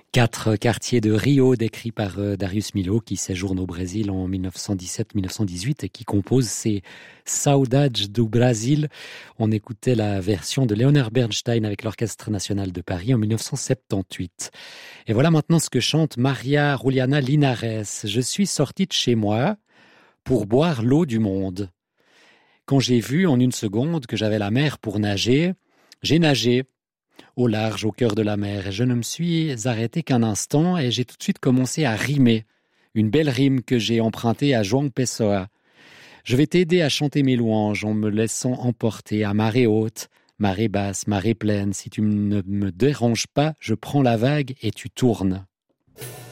4 quartiers de Rio décrits par Darius Milhaud qui séjourne au Brésil en 1917-1918 et qui compose ses Saudades do Brasil. On écoutait la version de Leonard Bernstein avec l'Orchestre National de Paris en 1978. Et voilà maintenant ce que chante Maria Juliana Linares. Je suis sortie de chez moi pour boire l'eau du monde. Quand j'ai vu en une seconde que j'avais la mer pour nager, j'ai nagé au large, au cœur de la mer. Et je ne me suis arrêté qu'un instant et j'ai tout de suite commencé à rimer. Une belle rime que j'ai empruntée à João Pessoa. Je vais t'aider à chanter mes louanges en me laissant emporter à marée haute, marée basse, marée pleine. Si tu ne me déranges pas, je prends la vague et tu tournes.